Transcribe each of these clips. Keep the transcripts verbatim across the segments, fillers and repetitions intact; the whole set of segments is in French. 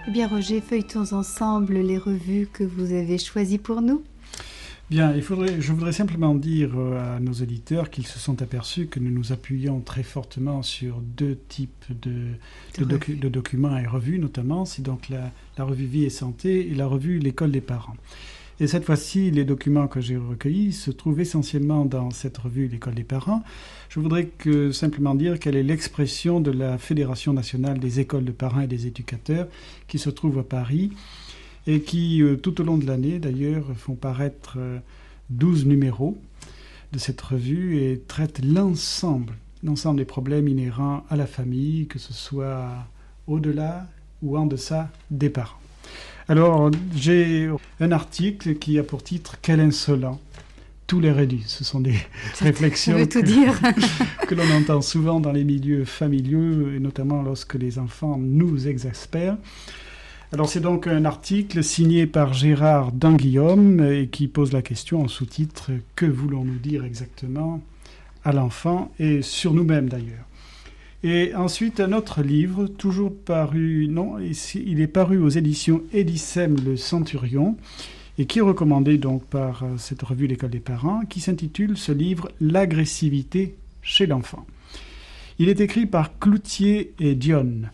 Eh bien Roger, feuilletons ensemble les revues que vous avez choisies pour nous. Bien, il faudrait, je voudrais simplement dire à nos auditeurs qu'ils se sont aperçus que nous nous appuyons très fortement sur deux types de, de, de, docu- de documents et revues, notamment. C'est donc la, la revue Vie et Santé et la revue L'École des parents. Et cette fois-ci, les documents que j'ai recueillis se trouvent essentiellement dans cette revue L'École des parents. Je voudrais que, simplement dire qu'elle est l'expression de la Fédération nationale des écoles de parents et des éducateurs qui se trouve à Paris, et qui, euh, tout au long de l'année, d'ailleurs, font paraître euh, douze numéros de cette revue et traitent l'ensemble, l'ensemble des problèmes inhérents à la famille, que ce soit au-delà ou en deçà des parents. Alors, j'ai un article qui a pour titre « Quel insolent !» Tous les réduits. Ce sont des ça réflexions veut tout dire. que l'on entend souvent dans les milieux familiaux, et notamment lorsque les enfants nous exaspèrent. Alors c'est donc un article signé par Gérard Danguillaume et qui pose la question en sous-titre « Que voulons-nous dire exactement à l'enfant ?» et sur nous-mêmes d'ailleurs. Et ensuite un autre livre, toujours paru, non, il est paru aux éditions Edicem Le Centurion et qui est recommandé donc par cette revue L'École des parents, qui s'intitule ce livre « L'agressivité chez l'enfant ». Il est écrit par Cloutier et Dionne.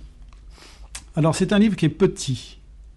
Alors c'est un livre qui est petit,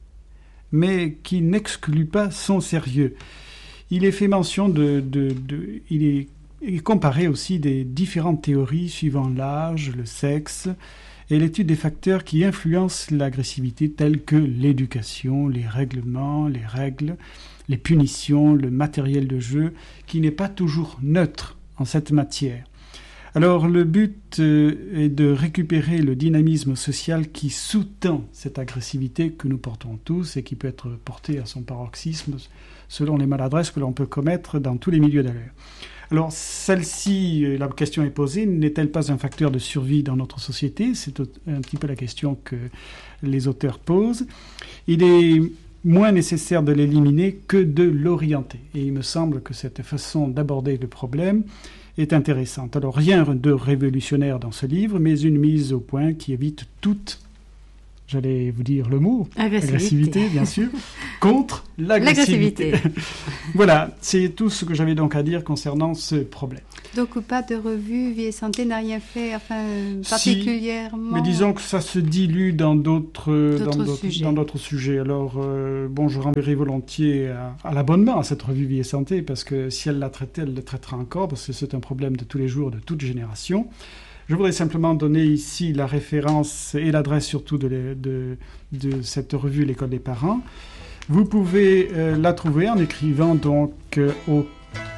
mais qui n'exclut pas son sérieux. Il est fait mention de... de, de il est, il est comparé aussi des différentes théories suivant l'âge, le sexe, et l'étude des facteurs qui influencent l'agressivité tels que l'éducation, les règlements, les règles, les punitions, le matériel de jeu, qui n'est pas toujours neutre en cette matière. Alors le but euh, est de récupérer le dynamisme social qui sous-tend cette agressivité que nous portons tous et qui peut être portée à son paroxysme selon les maladresses que l'on peut commettre dans tous les milieux d'ailleurs. Alors celle-ci, la question est posée, n'est-elle pas un facteur de survie dans notre société ? C'est un petit peu la question que les auteurs posent. Il est moins nécessaire de l'éliminer que de l'orienter. Et il me semble que cette façon d'aborder le problème est intéressante. Alors rien de révolutionnaire dans ce livre, mais une mise au point qui évite toute, j'allais vous dire le mot, agressivité, agressivité bien sûr, contre l'agressivité. l'agressivité. Voilà, c'est tout ce que j'avais donc à dire concernant ce problème. Donc pas de revue Vie et Santé n'a rien fait, enfin particulièrement. Si, mais disons que ça se dilue dans d'autres, d'autres dans d'autres sujets. Dans d'autres sujets. Alors euh, bon, je renverrai volontiers à, à l'abonnement à cette revue Vie et Santé parce que si elle l'a traité, elle le traitera encore parce que c'est un problème de tous les jours, de toute génération. Je voudrais simplement donner ici la référence et l'adresse surtout de, de, de cette revue L'École des parents. Vous pouvez euh, la trouver en écrivant donc euh, au...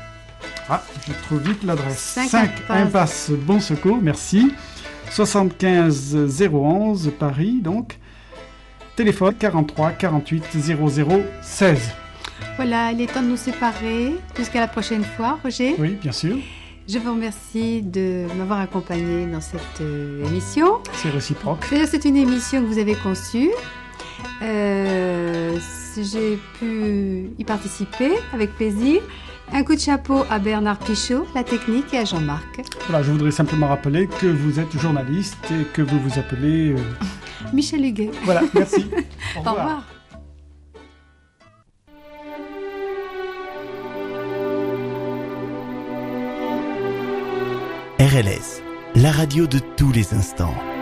Ah, je trouve vite l'adresse. cinq Impasse Bon Secours, merci. soixante-quinze zéro onze Paris, donc. Téléphone quarante-trois quarante-huit zéro zéro seize. Voilà, il est temps de nous séparer. Jusqu'à la prochaine fois, Roger. Oui, bien sûr. Je vous remercie de m'avoir accompagné dans cette euh, émission. C'est réciproque. D'ailleurs, c'est une émission que vous avez conçue. Euh, j'ai pu y participer avec plaisir. Un coup de chapeau à Bernard Pichot, la technique, et à Jean-Marc. Voilà, je voudrais simplement rappeler que vous êtes journaliste et que vous vous appelez... Euh... Michel Huguet. Voilà, merci. Au revoir. Au revoir. R L S, la radio de tous les instants.